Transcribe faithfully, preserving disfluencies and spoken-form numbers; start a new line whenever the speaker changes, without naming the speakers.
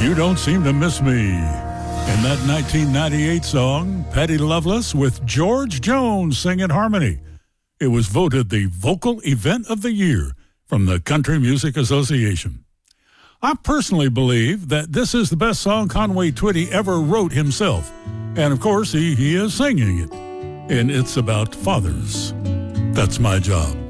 You Don't Seem to Miss Me. In that nineteen ninety-eight song, Patty Loveless with George Jones singing harmony. It was voted the Vocal Event of the Year from the Country Music Association. I personally believe that this is the best song Conway Twitty ever wrote himself. And of course, he, he is singing it. And it's about fathers. That's my job.